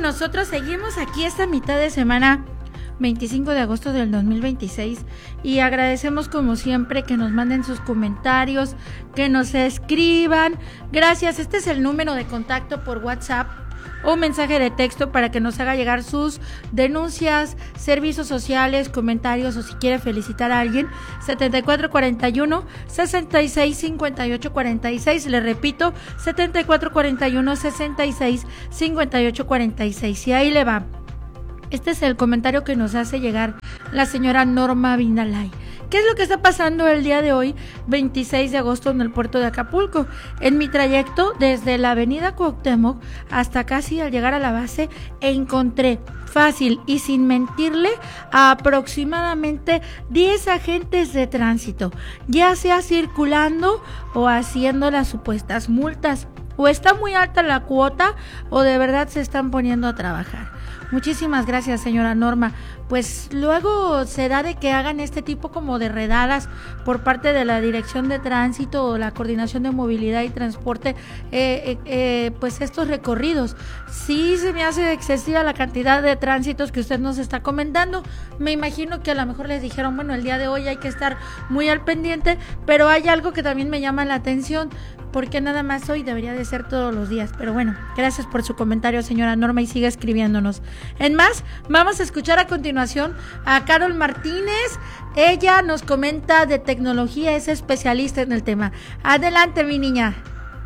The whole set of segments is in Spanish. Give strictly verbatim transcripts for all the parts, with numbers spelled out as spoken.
nosotros seguimos aquí esta mitad de semana, veinticinco de agosto del dos mil veintiséis, y agradecemos como siempre que nos manden sus comentarios, que nos escriban. Gracias. Este es el número de contacto por WhatsApp o mensaje de texto para que nos haga llegar sus denuncias, servicios sociales, comentarios o si quiere felicitar a alguien. setenta y cuatro cuarenta y uno, sesenta y seis cincuenta y ocho cuarenta y seis. Le repito, setenta y cuatro cuarenta y uno, sesenta y seis cincuenta y ocho cuarenta y seis. Y ahí le va. Este es el comentario que nos hace llegar la señora Norma Vindalay. ¿Qué es lo que está pasando el día de hoy, veintiséis de agosto, en el puerto de Acapulco? En mi trayecto desde la avenida Cuauhtémoc hasta casi al llegar a la base, encontré fácil y sin mentirle a aproximadamente diez agentes de tránsito, ya sea circulando o haciendo las supuestas multas. O está muy alta la cuota o de verdad se están poniendo a trabajar. Muchísimas gracias, señora Norma. Pues luego se da de que hagan este tipo como de redadas por parte de la Dirección de Tránsito o la Coordinación de Movilidad y Transporte, eh, eh, eh, pues estos recorridos. Sí se me hace excesiva la cantidad de tránsitos que usted nos está comentando. Me imagino que a lo mejor les dijeron, bueno, el día de hoy hay que estar muy al pendiente, pero hay algo que también me llama la atención, porque nada más hoy debería de ser todos los días. Pero bueno, gracias por su comentario, señora Norma, y sigue escribiéndonos. En más, vamos a escuchar a continuación a Carol Martínez. Ella nos comenta de tecnología, es especialista en el tema. Adelante, mi niña.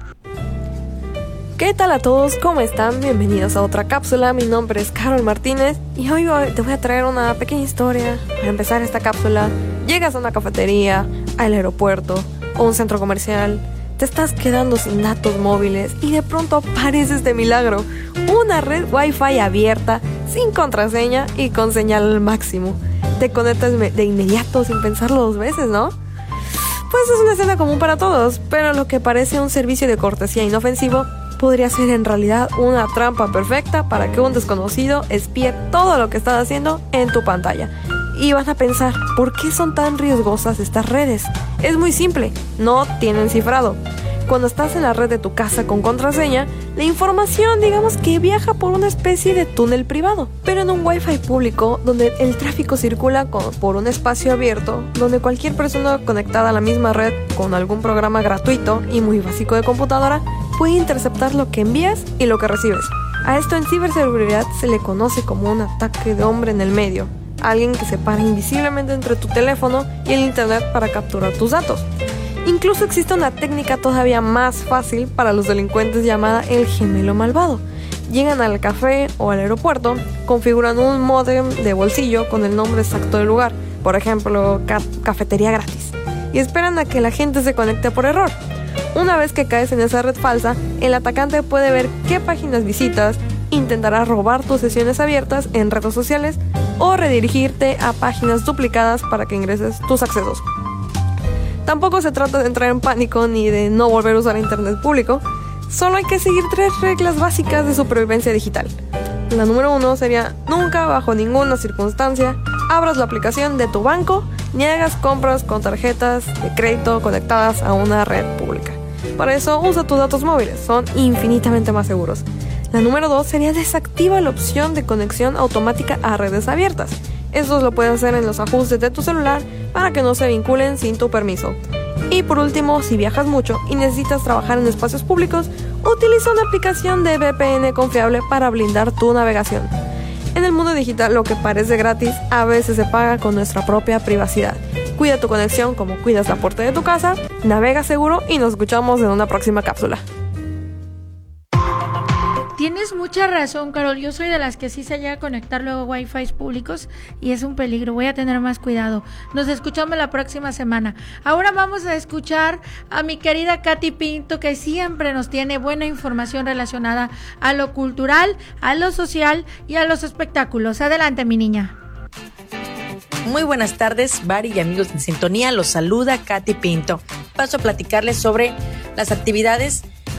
¿Qué tal a todos? ¿Cómo están? Bienvenidos a otra cápsula. Mi nombre es Carol Martínez y hoy te voy a traer una pequeña historia. Para empezar esta cápsula, llegas a una cafetería, al aeropuerto o un centro comercial. Te estás quedando sin datos móviles y de pronto aparece este milagro, una red Wi-Fi abierta, sin contraseña y con señal al máximo. Te conectas de inmediato sin pensarlo dos veces, ¿no? Pues es una escena común para todos, pero lo que parece un servicio de cortesía inofensivo podría ser en realidad una trampa perfecta para que un desconocido espíe todo lo que estás haciendo en tu pantalla. Y van a pensar, ¿por qué son tan riesgosas estas redes? Es muy simple, no tienen cifrado. Cuando estás en la red de tu casa con contraseña, la información digamos que viaja por una especie de túnel privado. Pero en un Wi-Fi público, donde el tráfico circula con, por un espacio abierto, donde cualquier persona conectada a la misma red con algún programa gratuito y muy básico de computadora puede interceptar lo que envías y lo que recibes. A esto en ciberseguridad se le conoce como un ataque de hombre en el medio. Alguien que se para invisiblemente entre tu teléfono y el internet para capturar tus datos. Incluso existe una técnica todavía más fácil para los delincuentes llamada el gemelo malvado. Llegan al café o al aeropuerto, configuran un módem de bolsillo con el nombre exacto del lugar, por ejemplo, ca- cafetería gratis, y esperan a que la gente se conecte por error. Una vez que caes en esa red falsa, el atacante puede ver qué páginas visitas, intentará robar tus sesiones abiertas en redes sociales o redirigirte a páginas duplicadas para que ingreses tus accesos. Tampoco se trata de entrar en pánico ni de no volver a usar internet público, solo hay que seguir tres reglas básicas de supervivencia digital. La número uno sería: nunca, bajo ninguna circunstancia, abras la aplicación de tu banco ni hagas compras con tarjetas de crédito conectadas a una red pública. Para eso usa tus datos móviles, son infinitamente más seguros. La número dos sería: desactiva la opción de conexión automática a redes abiertas. Eso lo puedes hacer en los ajustes de tu celular para que no se vinculen sin tu permiso. Y por último, si viajas mucho y necesitas trabajar en espacios públicos, utiliza una aplicación de V P N confiable para blindar tu navegación. En el mundo digital, lo que parece gratis a veces se paga con nuestra propia privacidad. Cuida tu conexión como cuidas la puerta de tu casa, navega seguro y nos escuchamos en una próxima cápsula. Tienes mucha razón, Carol. Yo soy de las que sí se llega a conectar luego a Wi-Fi públicos y es un peligro. Voy a tener más cuidado. Nos escuchamos la próxima semana. Ahora vamos a escuchar a mi querida Katy Pinto, que siempre nos tiene buena información relacionada a lo cultural, a lo social y a los espectáculos. Adelante, mi niña. Muy buenas tardes, Bari y amigos en sintonía. Los saluda Katy Pinto. Paso a platicarles sobre las actividades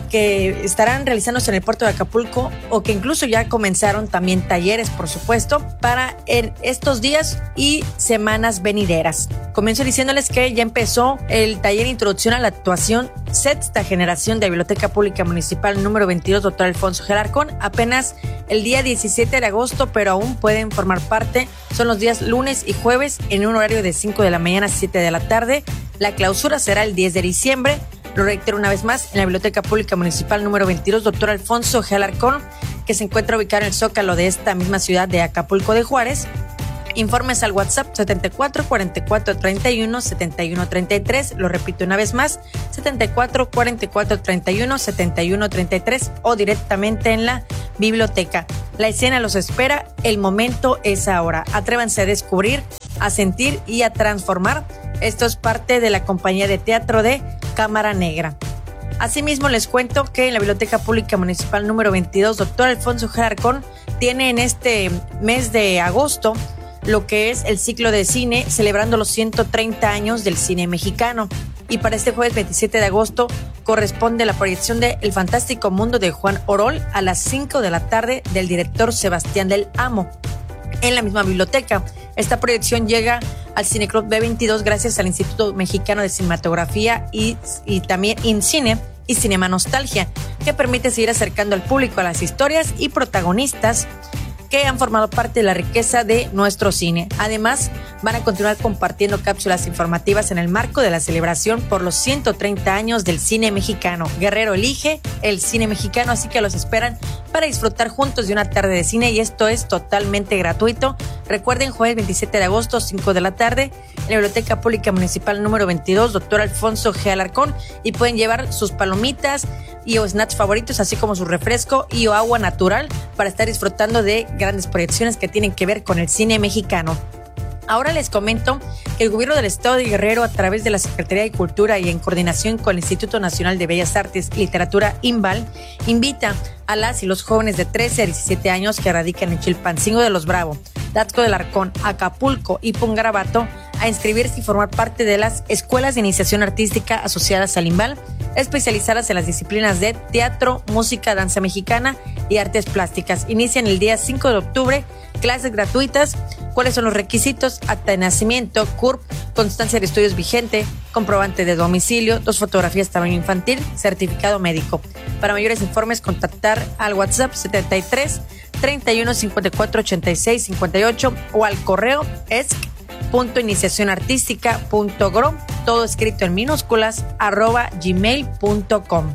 que estarán realizándose en el puerto de Acapulco o que incluso ya comenzaron también talleres, por supuesto, para en estos días y semanas venideras. Comienzo diciéndoles que ya empezó el taller Introducción a la Actuación Sexta Generación de Biblioteca Pública Municipal número veintidós, doctor Alfonso G. Alarcón, apenas el día diecisiete de agosto, pero aún pueden formar parte. Son los días lunes y jueves en un horario de cinco de la mañana a siete de la tarde. La clausura será el diez de diciembre. Lo reitero una vez más, en la Biblioteca Pública Municipal número veintidós, doctor Alfonso G. Alarcón, que se encuentra ubicado en el Zócalo de esta misma ciudad de Acapulco de Juárez. Informes al WhatsApp setenta y cuatro, cuarenta y cuatro, treinta y uno, setenta y uno, treinta y tres. Lo repito una vez más, setenta y cuatro, cuarenta y cuatro, treinta y uno, setenta y uno, treinta y tres o directamente en la biblioteca. La escena los espera, el momento es ahora. Atrévanse a descubrir, a sentir y a transformar. Esto es parte de la compañía de teatro de Cámara Negra. Asimismo, les cuento que en la Biblioteca Pública Municipal número veintidós, doctor Alfonso G. Alarcón, tiene en este mes de agosto lo que es el ciclo de cine, celebrando los ciento treinta años del cine mexicano. Y para este jueves veintisiete de agosto corresponde la proyección de El Fantástico Mundo de Juan Orol a las cinco de la tarde del director Sebastián del Amo. En la misma biblioteca, esta proyección llega al Cineclub B veintidós gracias al Instituto Mexicano de Cinematografía y, y también InCine y Cinema Nostalgia, que permite seguir acercando al público a las historias y protagonistas que han formado parte de la riqueza de nuestro cine. Además, van a continuar compartiendo cápsulas informativas en el marco de la celebración por los ciento treinta años del cine mexicano. Guerrero elige el cine mexicano, así que los esperan para disfrutar juntos de una tarde de cine y esto es totalmente gratuito. Recuerden, jueves veintisiete de agosto, cinco de la tarde, en la Biblioteca Pública Municipal número veintidós, doctor Alfonso G. Alarcón, y pueden llevar sus palomitas y o snacks favoritos, así como su refresco y o agua natural para estar disfrutando de grandes proyecciones que tienen que ver con el cine mexicano. Ahora les comento que el gobierno del estado de Guerrero, a través de la Secretaría de Cultura y en coordinación con el Instituto Nacional de Bellas Artes y Literatura, INVAL, invita a las y los jóvenes de trece a diecisiete años que radican en Chilpancingo de los Bravo, Taxco del Arcón, Acapulco y Pungarabato a inscribirse y formar parte de las escuelas de iniciación artística asociadas al INVAL, especializadas en las disciplinas de teatro, música, danza mexicana y artes plásticas. Inician el día cinco de octubre, clases gratuitas. ¿Cuáles son los requisitos? Acta de nacimiento, C U R P, constancia de estudios vigente, comprobante de domicilio, dos fotografías tamaño infantil, certificado médico. Para mayores informes, contactar al WhatsApp setenta y tres, treinta y uno, cincuenta y cuatro, ochenta y seis, cincuenta y ocho o al correo esc punto iniciación artística punto gro, todo escrito en minúsculas, arroba gmail punto com.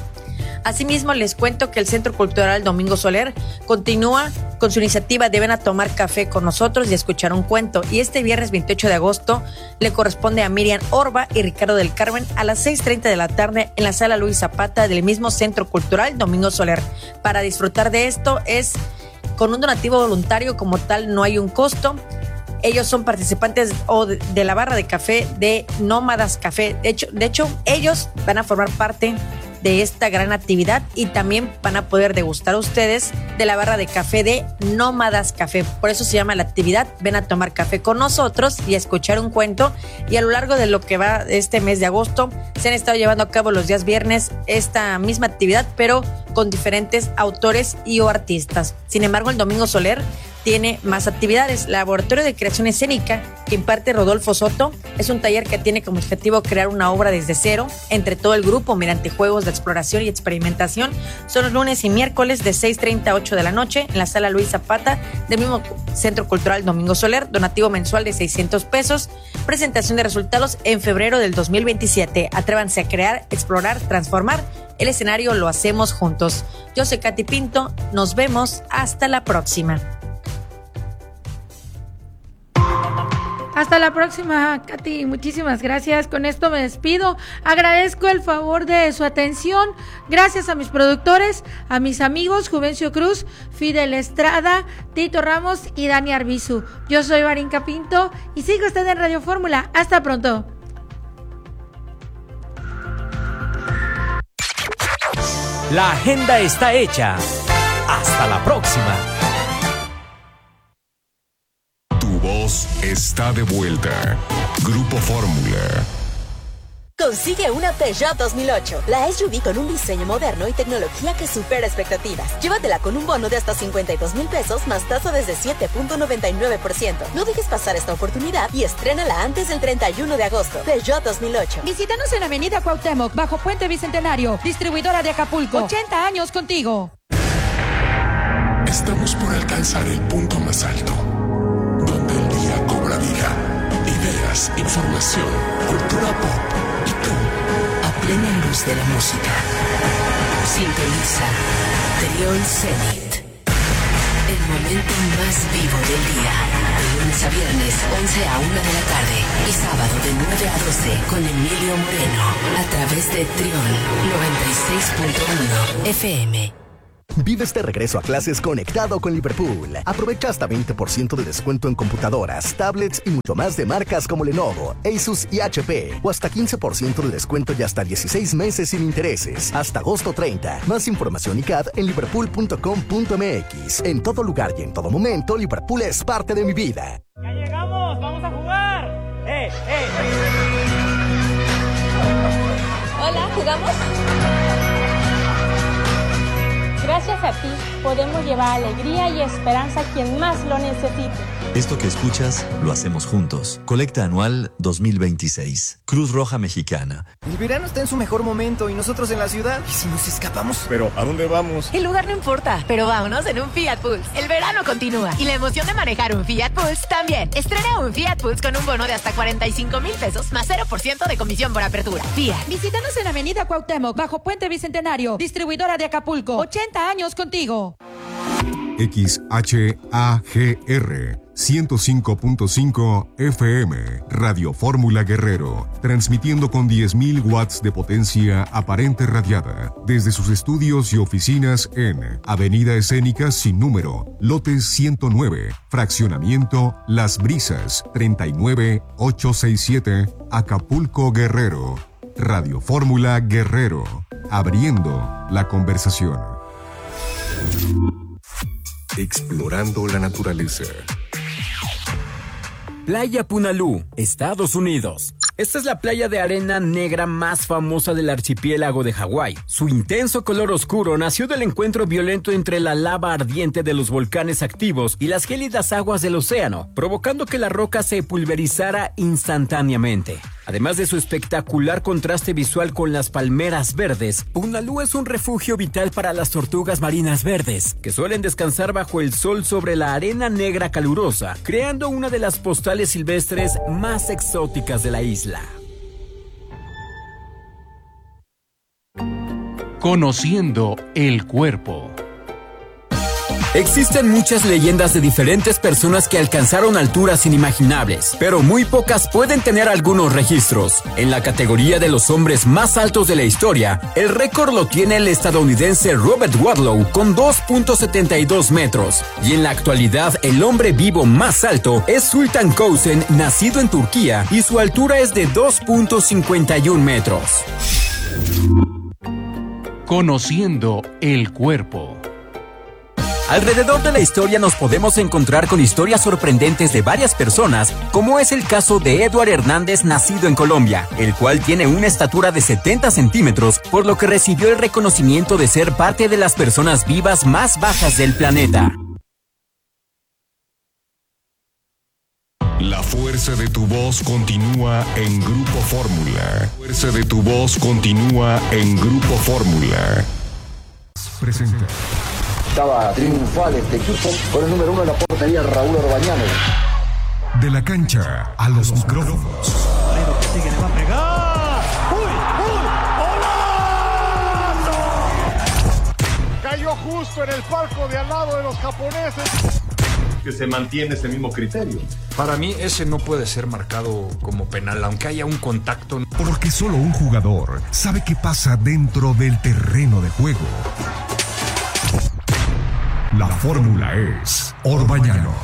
Asimismo, les cuento que el Centro Cultural Domingo Soler continúa con su iniciativa de Ven a tomar café con nosotros y escuchar un cuento. Y este viernes veintiocho de agosto le corresponde a Miriam Orba y Ricardo del Carmen a las seis treinta de la tarde en la Sala Luis Zapata del mismo Centro Cultural Domingo Soler. Para disfrutar de esto es con un donativo voluntario, como tal no hay un costo. Ellos son participantes o de, de la barra de café de Nómadas Café. De hecho, de hecho, ellos van a formar parte de esta gran actividad y también van a poder degustar ustedes de la barra de café de Nómadas Café. Por eso se llama la actividad Ven a tomar café con nosotros y a escuchar un cuento. Y a lo largo de lo que va este mes de agosto se han estado llevando a cabo los días viernes esta misma actividad, pero con diferentes autores y o artistas. Sin embargo, el Domingo Soler tiene más actividades. Laboratorio de Creación Escénica que imparte Rodolfo Soto es un taller que tiene como objetivo crear una obra desde cero entre todo el grupo mediante juegos de exploración y experimentación. Son los lunes y miércoles de seis treinta a ocho de la noche en la Sala Luis Zapata del mismo Centro Cultural Domingo Soler. Donativo mensual de seiscientos pesos. Presentación de resultados en febrero del dos mil veintisiete. Atrévanse a crear, explorar, transformar. El escenario lo hacemos juntos. Yo soy Katy Pinto. Nos vemos. Hasta la próxima. Hasta la próxima, Katy. Muchísimas gracias. Con esto me despido. Agradezco el favor de su atención. Gracias a mis productores, a mis amigos Juvencio Cruz, Fidel Estrada, Tito Ramos y Dani Arbizu. Yo soy Varinka Pinto y sigo usted en Radio Fórmula. Hasta pronto. La agenda está hecha. Hasta la próxima. Tu voz está de vuelta. Grupo Fórmula. Consigue una Peugeot dos mil ocho, la S U V con un diseño moderno y tecnología que supera expectativas. Llévatela con un bono de hasta cincuenta y dos mil pesos más tasa desde siete punto noventa y nueve por ciento. No dejes pasar esta oportunidad y estrénala antes del treinta y uno de agosto. Peugeot dos mil ocho. Visítanos en Avenida Cuauhtémoc, bajo Puente Bicentenario, distribuidora de Acapulco. ochenta años contigo. Estamos por alcanzar el punto más alto, donde el día cobra vida. Ideas, información, cultura pop y tú, a plena luz de la música. Sintoniza Trión Zenit. El momento más vivo del día. De lunes a viernes, once a una de la tarde. Y sábado de nueve a doce con Emilio Moreno. A través de Trión noventa y seis punto uno F M. Vive este regreso a clases conectado con Liverpool. Aprovecha hasta veinte por ciento de descuento en computadoras, tablets y mucho más de marcas como Lenovo, Asus y H P. O hasta quince por ciento de descuento y hasta dieciséis meses sin intereses. Hasta agosto treinta. Más información y C A D en liverpool punto com punto m x. En todo lugar y en todo momento, Liverpool es parte de mi vida. ¡Ya llegamos! ¡Vamos a jugar! ¡Eh, eh! Hola, ¿jugamos? Gracias a ti, podemos llevar alegría y esperanza a quien más lo necesite. Esto que escuchas, lo hacemos juntos. Colecta anual dos mil veintiséis. Cruz Roja Mexicana. El verano está en su mejor momento y nosotros en la ciudad. ¿Y si nos escapamos? ¿Pero a dónde vamos? El lugar no importa, pero vámonos en un Fiat Pulse. El verano continúa y la emoción de manejar un Fiat Pulse también. Estrena un Fiat Pulse con un bono de hasta cuarenta y cinco mil pesos más cero por ciento de comisión por apertura. Fiat. Visítanos en Avenida Cuauhtémoc, bajo Puente Bicentenario, distribuidora de Acapulco. ochenta años contigo. X H A G R ciento cinco punto cinco F M, Radio Fórmula Guerrero, transmitiendo con diez mil watts de potencia aparente radiada desde sus estudios y oficinas en Avenida Escénica sin número, lote ciento nueve, fraccionamiento Las Brisas, treinta y nueve ochocientos sesenta y siete, Acapulco, Guerrero. Radio Fórmula Guerrero, abriendo la conversación. Explorando la naturaleza. Playa Punalú, Estados Unidos. Esta es la playa de arena negra más famosa del archipiélago de Hawái. Su intenso color oscuro nació del encuentro violento entre la lava ardiente de los volcanes activos y las gélidas aguas del océano, provocando que la roca se pulverizara instantáneamente. Además de su espectacular contraste visual con las palmeras verdes, Punalú es un refugio vital para las tortugas marinas verdes, que suelen descansar bajo el sol sobre la arena negra calurosa, creando una de las postales silvestres más exóticas de la isla. Conociendo el cuerpo. Existen muchas leyendas de diferentes personas que alcanzaron alturas inimaginables, pero muy pocas pueden tener algunos registros. En la categoría de los hombres más altos de la historia, el récord lo tiene el estadounidense Robert Wadlow con dos punto setenta y dos metros. Y en la actualidad, el hombre vivo más alto es Sultan Kösen, nacido en Turquía, y su altura es de dos punto cincuenta y un metros. Conociendo el cuerpo. Alrededor de la historia nos podemos encontrar con historias sorprendentes de varias personas, como es el caso de Edward Hernández, nacido en Colombia, el cual tiene una estatura de setenta centímetros, por lo que recibió el reconocimiento de ser parte de las personas vivas más bajas del planeta. La fuerza de tu voz continúa en Grupo Fórmula. La fuerza de tu voz continúa en Grupo Fórmula. Presenta. Estaba triunfal este equipo con el número uno en la portería, Raúl Orbañano. De la cancha a los micrófonos. Toledo que sigue, le va a pegar. ¡Uy, uy! ¡Golazo! Cayó justo en el palco de al lado de los japoneses. Que se mantiene ese mismo criterio. Para mí ese no puede ser marcado como penal, aunque haya un contacto. Porque solo un jugador sabe qué pasa dentro del terreno de juego. La fórmula es Orbañanos.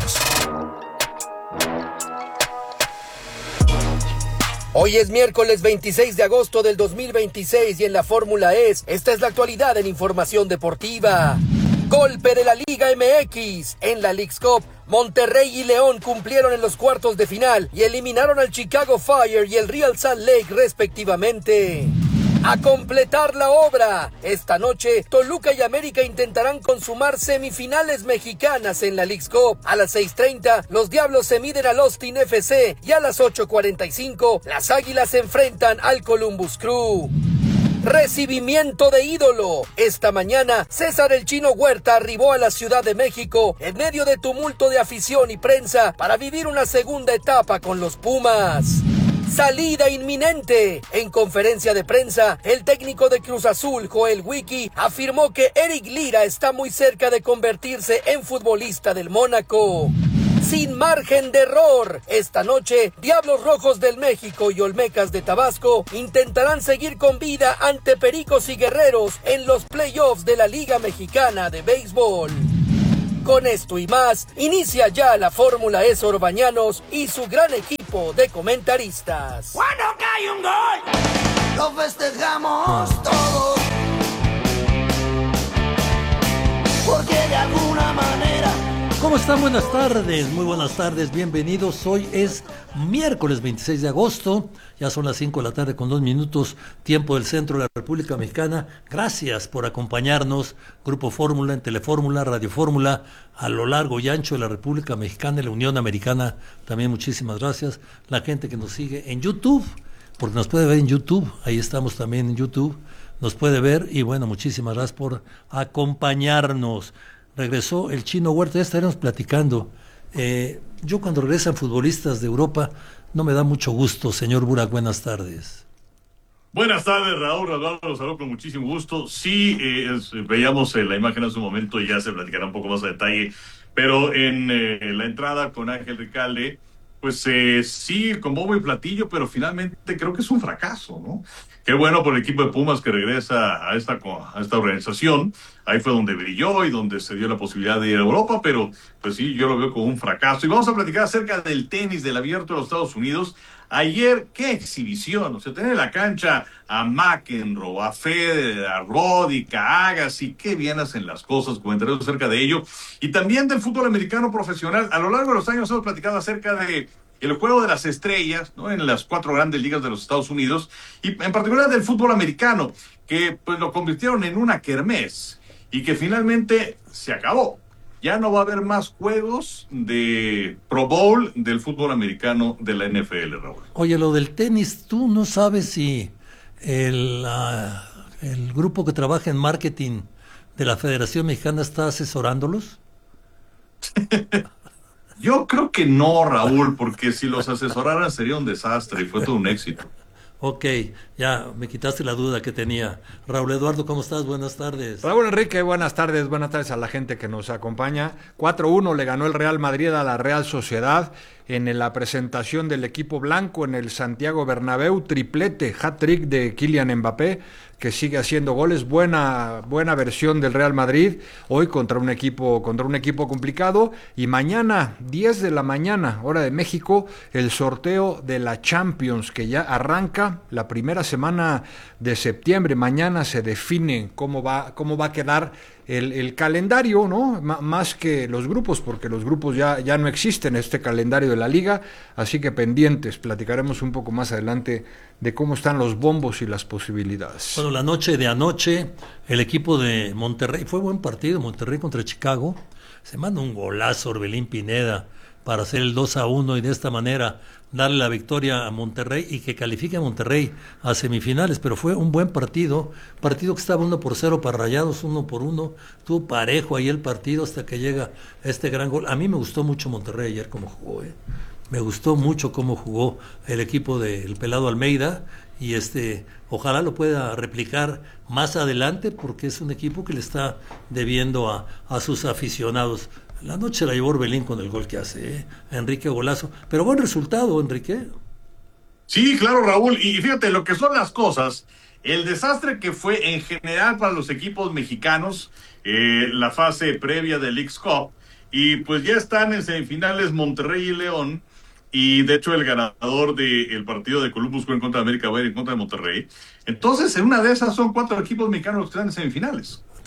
Hoy es miércoles veintiséis de agosto del dos mil veintiséis y en la fórmula es, esta es la actualidad en información deportiva. Golpe de la Liga M X. En la Leagues Cup, Monterrey y León cumplieron en los cuartos de final y eliminaron al Chicago Fire y el Real Salt Lake respectivamente. A completar la obra, esta noche Toluca y América intentarán consumar semifinales mexicanas en la Leagues Cup. A las seis treinta, los Diablos se miden al Austin F C y a las ocho cuarenta y cinco, las Águilas se enfrentan al Columbus Crew. Recibimiento de ídolo. Esta mañana, César el Chino Huerta arribó a la Ciudad de México en medio de tumulto de afición y prensa para vivir una segunda etapa con los Pumas. Salida inminente. En conferencia de prensa, el técnico de Cruz Azul, Joel Wiki, afirmó que Eric Lira está muy cerca de convertirse en futbolista del Mónaco. Sin margen de error, esta noche, Diablos Rojos del México y Olmecas de Tabasco intentarán seguir con vida ante Pericos y Guerreros en los playoffs de la Liga Mexicana de Béisbol. Con esto y más, inicia ya la Fórmula E Orbañanos y su gran equipo de comentaristas. Cuando cae un gol, lo festejamos todos, porque de alguna manera... ¿Cómo están? Buenas tardes, muy buenas tardes, bienvenidos. Hoy es miércoles veintiséis de agosto, ya son las cinco de la tarde con dos minutos, tiempo del centro de la República Mexicana. Gracias por acompañarnos, Grupo Fórmula, en Telefórmula, Radio Fórmula, a lo largo y ancho de la República Mexicana y la Unión Americana. También muchísimas gracias. La gente que nos sigue en YouTube, porque nos puede ver en YouTube, ahí estamos también en YouTube, nos puede ver y bueno, muchísimas gracias por acompañarnos. Regresó el Chino Huerta, ya estaremos platicando. Eh, yo cuando regresan futbolistas de Europa no me da mucho gusto, señor Burak, buenas tardes. Buenas tardes, Raúl, Raúl, los saludo con muchísimo gusto. Sí, eh, es, veíamos eh, la imagen en su momento y ya se platicará un poco más a detalle, pero en eh, la entrada con Ángel Ricalde, pues eh, sí, con bombo y platillo, pero finalmente creo que es un fracaso, ¿no? Qué bueno por el equipo de Pumas que regresa a esta, a esta organización. Ahí fue donde brilló y donde se dio la posibilidad de ir a Europa, pero pues sí, yo lo veo como un fracaso. Y vamos a platicar acerca del tenis, del Abierto de los Estados Unidos. Ayer, qué exhibición, o sea, tener en la cancha a McEnroe, a Federer, a Roddick, a Agassi, qué bien hacen las cosas, comentaremos acerca de ello. Y también del fútbol americano profesional. A lo largo de los años hemos platicado acerca de el juego de las estrellas, ¿no?, en las cuatro grandes ligas de los Estados Unidos, y en particular del fútbol americano, que pues lo convirtieron en una kermés, y que finalmente se acabó. Ya no va a haber más juegos de Pro Bowl del fútbol americano de la N F L, Raúl. Oye, lo del tenis, ¿tú no sabes si el, uh, el grupo que trabaja en marketing de la Federación Mexicana está asesorándolos? Yo creo que no, Raúl, porque si los asesoraran sería un desastre y fue todo un éxito. Ok, ya me quitaste la duda que tenía. Raúl Eduardo, ¿cómo estás? Buenas tardes. Raúl Enrique, buenas tardes, buenas tardes a la gente que nos acompaña. cuatro uno le ganó el Real Madrid a la Real Sociedad en la presentación del equipo blanco en el Santiago Bernabéu, triplete, hat-trick de Kylian Mbappé, que sigue haciendo goles. Buena, buena versión del Real Madrid, hoy contra un equipo, contra un equipo complicado, y mañana, diez de la mañana, hora de México, el sorteo de la Champions, que ya arranca la primera semana de septiembre. Mañana se define cómo va, cómo va a quedar el, el calendario, ¿no? M- más que los grupos, porque los grupos ya, ya no existen en este calendario de la liga, así que pendientes, platicaremos un poco más adelante de cómo están los bombos y las posibilidades. Bueno, la noche de anoche, el equipo de Monterrey, fue buen partido, Monterrey contra Chicago, se manda un golazo Orbelín Pineda para hacer el dos a uno y de esta manera darle la victoria a Monterrey y que califique a Monterrey a semifinales, pero fue un buen partido, partido que estaba uno por cero para Rayados, uno por uno, tuvo parejo ahí el partido hasta que llega este gran gol. A mí me gustó mucho Monterrey ayer como jugó, ¿eh? Me gustó mucho cómo jugó el equipo del Pelado Almeida y este ojalá lo pueda replicar más adelante porque es un equipo que le está debiendo a, a sus aficionados. La noche la llevó Orbelín con el gol que hace, ¿eh? Enrique golazo, pero buen resultado, Enrique. Sí, claro, Raúl, y fíjate lo que son las cosas, el desastre que fue en general para los equipos mexicanos, eh, la fase previa del Leagues Cup, y pues ya están en semifinales Monterrey y León, y de hecho el ganador del partido de Columbus en contra de América va a ir en contra de Monterrey. Entonces, en una de esas son cuatro equipos mexicanos los que están en semifinales.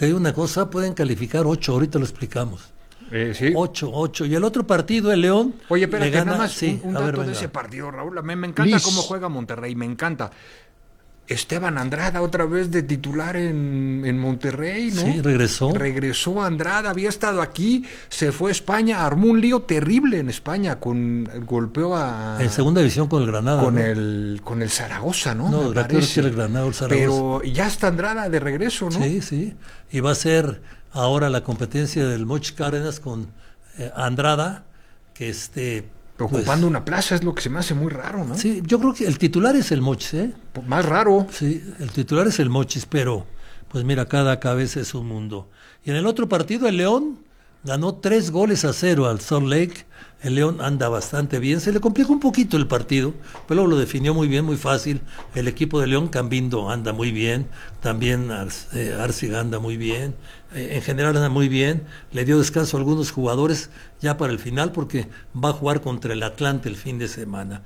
te digo una cosa, pueden calificar ocho, ahorita lo explicamos. Eh, sí. Ocho, ocho. Y el otro partido, el León. Oye, pero le gana, nada más sí, un, un a dato ver, de ese partido, Raúl. Me, me encanta Liz. cómo juega Monterrey, me encanta. Esteban Andrada otra vez de titular en, en Monterrey, ¿no? Sí, regresó. Regresó Andrada, había estado aquí, se fue a España, armó un lío terrible en España, con golpeó a... En segunda división con el Granada. Con, ¿no? el, con el Zaragoza, ¿no? No, Me el Granada, parece. el Granada, el Zaragoza. Pero ya está Andrada de regreso, ¿no? Sí, sí. Y va a ser ahora la competencia del Moch Cárdenas con eh, Andrada, que este... Ocupando pues, una plaza es lo que se me hace muy raro, ¿no? Sí, yo creo que el titular es el Mochis, ¿eh? Más raro. Sí, el titular es el Mochis, pero pues mira, cada cabeza es un mundo. Y en el otro partido, el León ganó tres goles a cero al Salt Lake. El León anda bastante bien, se le complicó un poquito el partido, pero luego lo definió muy bien, muy fácil. El equipo de León, Cambindo anda muy bien, también eh, Arciga anda muy bien, eh, en general anda muy bien. Le dio descanso a algunos jugadores ya para el final porque va a jugar contra el Atlante el fin de semana.